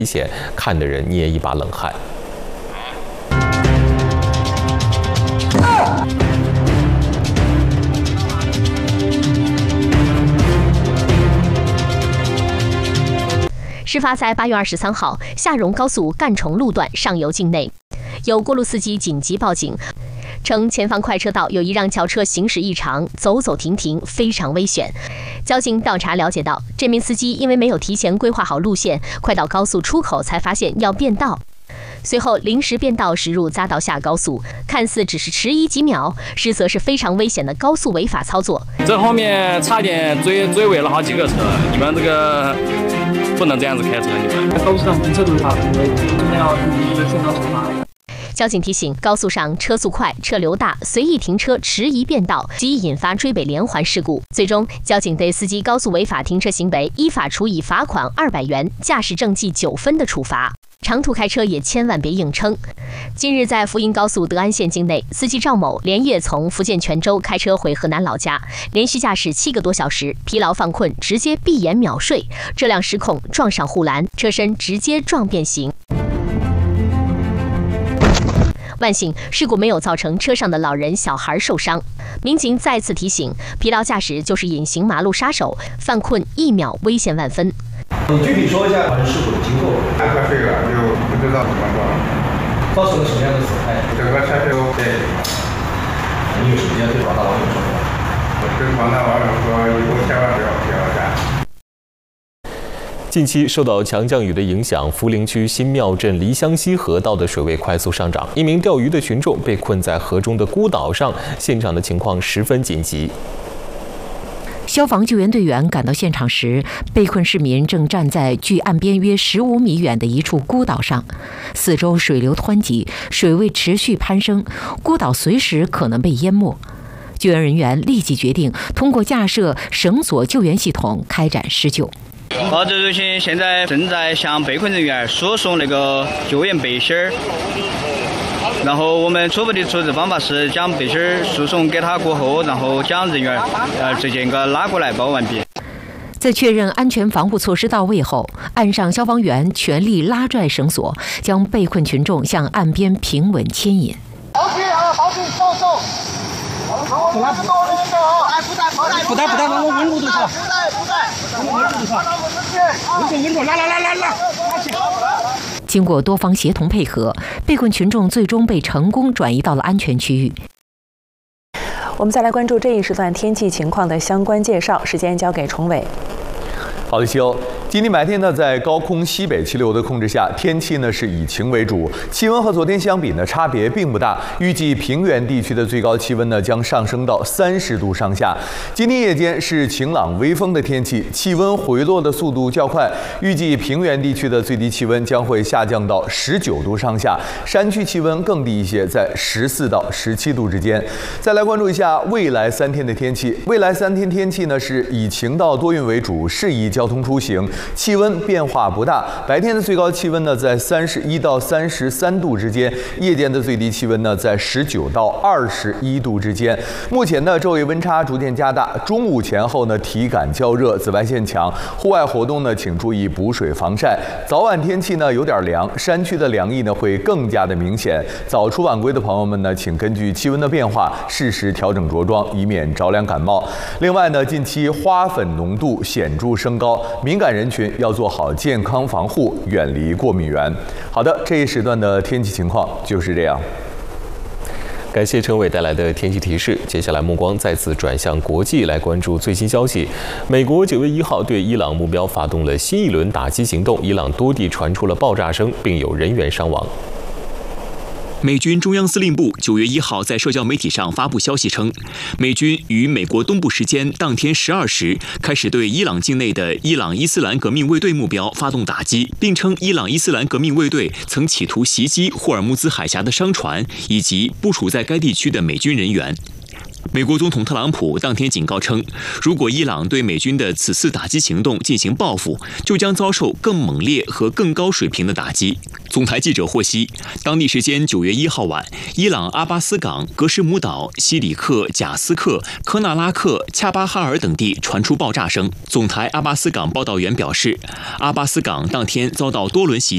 危险，看得人捏一把冷汗。 事发在8月23号，下荣高速赣崇路段上游境内，有过路司机紧急报警，称前方快车道有一辆轿车行驶异常，走走停停，非常危险。交警调查了解到，这名司机因为没有提前规划好路线，快到高速出口才发现要变道。随后临时变道驶入匝道下高速，看似只是迟疑几秒，实则是非常危险的高速违法操作。 这后面差点追尾了好几个车，你们这个不能这样子开车，你们高速上停车的话，真的要受到惩罚。 交警提醒，高速上车速快、车流大，随意停车、迟疑变道，极易引发追尾连环事故。最终，交警对司机高速违法停车行为依法处以罚款200元、驾驶证记9分的处罚。长途开车也千万别硬撑。近日，在福英高速德安县境内，司机赵某连夜从福建泉州开车回河南老家，连续驾驶7个多小时，疲劳犯困，直接闭眼秒睡，车辆失控撞上护栏，车身直接撞变形。万幸，事故没有造成车上的老人、小孩受伤。民警再次提醒，疲劳驾驶就是隐形马路杀手，犯困1秒危险万分。 你具体说一下事故的经过。 快睡了，就不知道怎么做， 造成了什么样的损害？ 整个车都对。 你有什么要对广大网友说的？ 我跟广大网友说，以后千万不要疲劳驾驶。 近期受到强降雨的影响，涪陵区新庙镇梨香溪河道的水位快速上涨，一名钓鱼的群众被困在河中的孤岛上，现场的情况十分紧急。 消防救援队员赶到现场时，被困市民正站在距岸边约15米远的一处孤岛上，四周水流湍急，水位持续攀升，孤岛随时可能被淹没。救援人员立即决定通过架设绳索救援系统开展施救。 这热线现在正在向被困人员输送那个救援背心儿，然后我们初步的处置方法是将背心儿输送给他过后，然后将人员直接给拉过来包完毕。 在确认安全防护措施到位后，岸上消防员全力拉拽绳索，将被困群众向岸边平稳牵引。 保持收手。 不带，我稳住就好。稳住，拉。 经过多方协同配合，被困群众最终被成功转移到了安全区域。 我们再来关注这一时段天气情况的相关介绍，时间交给崇伟。 好的，西欧。今天白天呢，在高空西北气流的控制下，天气呢是以晴为主，气温和昨天相比呢差别并不大。预计平原地区的最高气温呢将上升到30度上下。今天夜间是晴朗微风的天气，气温回落的速度较快。预计平原地区的最低气温将会下降到19度上下，山区气温更低一些，在14到17度之间。再来关注一下未来3天的天气。未来3天天气呢是以晴到多云为主，适宜交通出行。气温变化不大，白天的最高气温呢在31到33度之间，夜间的最低气温呢在19到21度之间。目前呢昼夜温差逐渐加大，中午前后呢体感较热，紫外线强，户外活动呢请注意补水防晒。早晚天气呢有点凉，山区的凉意呢会更加的明显。早出晚归的朋友们呢，请根据气温的变化适时调整着装，以免着凉感冒。另外呢，近期花粉浓度显著升高，敏感人群要做好健康防护，远离过敏源。好的，这一时段的天气情况就是这样。 感谢陈伟带来的天气提示。接下来目光再次转向国际，来关注最新消息。美国9月1号对伊朗目标发动了新一轮打击行动，伊朗多地传出了爆炸声，并有人员伤亡。 美军中央司令部9月1号在社交媒体上发布消息称，美军于美国东部时间当天12时开始对伊朗境内的伊朗伊斯兰革命卫队目标发动打击，并称伊朗伊斯兰革命卫队曾企图袭击霍尔木兹海峡的商船以及部署在该地区的美军人员。美国总统特朗普当天警告称，如果伊朗对美军的此次打击行动进行报复，就将遭受更猛烈和更高水平的打击。总台记者获悉，当地时间9月1号晚，伊朗阿巴斯港、格什姆岛、西里克、贾斯克、科纳拉克、恰巴哈尔等地传出爆炸声。总台阿巴斯港报道员表示，阿巴斯港当天遭到多轮袭击。